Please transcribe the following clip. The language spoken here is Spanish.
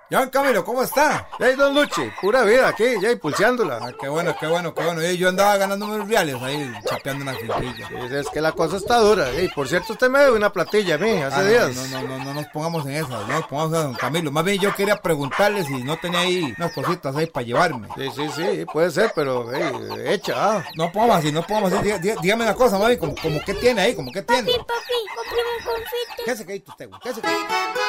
John Camilo, ¿cómo está? Hey, don Luchi, pura vida aquí, ya impulsándola. Ah, qué bueno. Yo andaba ganando unos reales ahí, chapeando una finquilla. Es que la cosa está dura. Y por cierto, usted me debe una platilla a mí hace días. No nos pongamos en esas, no nos pongamos en eso, don Camilo. Más bien yo quería preguntarle si no tenía ahí unas cositas ahí para llevarme. Sí, puede ser, pero hecha. No pongamos así. Dígame una cosa, mami, como qué tiene ahí, como qué tiene. Papi, cómprame un confite. ¿Qué se quedó usted, güey? ¿Qué se quedó?